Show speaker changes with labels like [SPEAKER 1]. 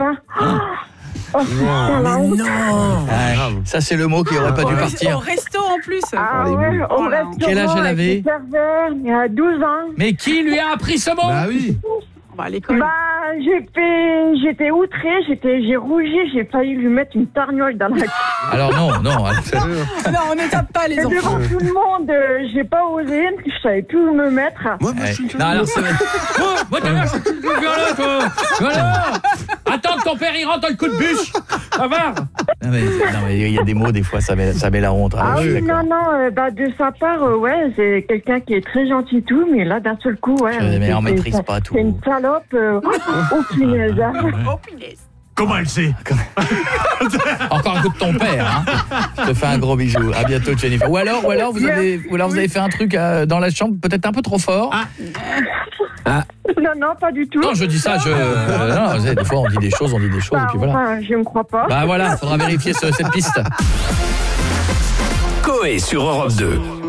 [SPEAKER 1] copain. Oh, putain, la honte.
[SPEAKER 2] Ça c'est le mot qui aurait pas dû
[SPEAKER 3] Au
[SPEAKER 2] partir.
[SPEAKER 3] resto en plus.
[SPEAKER 1] Ah ouais, au restaurant.
[SPEAKER 2] Quel âge elle
[SPEAKER 1] avec
[SPEAKER 2] avait
[SPEAKER 1] le serveur, il y a 12 ans.
[SPEAKER 2] Mais qui lui a appris ce mot?
[SPEAKER 4] Bah oui.
[SPEAKER 3] À l'école.
[SPEAKER 1] Bah, j'étais outrée, j'ai rougi, j'ai failli lui mettre une tarniole dans la gueule.
[SPEAKER 2] Alors non.
[SPEAKER 3] Non, on ne tape pas les
[SPEAKER 1] Et
[SPEAKER 3] enfants.
[SPEAKER 1] devant tout le monde, j'ai pas osé, je savais plus où me mettre.
[SPEAKER 4] Moi, je suis une
[SPEAKER 2] Non, alors c'est... Oh, t'as l'air violent, toi. Voilà. Attends que ton père il rentre dans le coup de bûche. Ça va. Non mais il y a des mots des fois ça met la honte.
[SPEAKER 1] Ah
[SPEAKER 2] je suis
[SPEAKER 1] oui,
[SPEAKER 2] d'accord.
[SPEAKER 1] non, bah de sa part, ouais, c'est quelqu'un qui est très gentil et tout, mais là d'un seul coup, ouais.
[SPEAKER 2] Mais on maîtrise pas tout.
[SPEAKER 1] C'est une salope, oh punaise.
[SPEAKER 3] Oh punaise.
[SPEAKER 4] Comment elle sait?
[SPEAKER 2] Encore un coup de ton père, hein. Je te fais un gros bisou. À bientôt, Jennifer. Ou alors vous avez fait un truc dans la chambre peut-être un peu trop fort.
[SPEAKER 1] Non, pas du tout.
[SPEAKER 2] Non, je dis ça, non, vous savez, des fois on dit des choses et puis voilà.
[SPEAKER 1] Enfin, je me crois pas.
[SPEAKER 2] Bah voilà, faudra vérifier cette piste.
[SPEAKER 5] Coé sur Europe 2.